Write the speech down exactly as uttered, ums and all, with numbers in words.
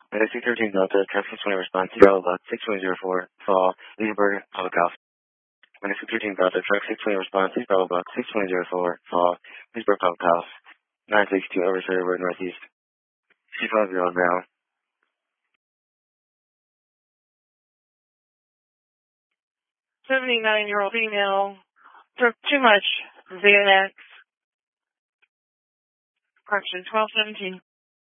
Legacy thirteen Delta, truck six twenty response, Bravo Buck, six twenty zero four, fall, Leesburg, Public Health. Legacy thirteen Delta, truck six twenty response, Bravo Buck, six twenty zero four, fall, Leesburg, Public Health. nine sixty-two over Surrey Road Northeast. C five year old now. seventy-nine-year-old female took too much Xanax. Correction, twelve seventeen.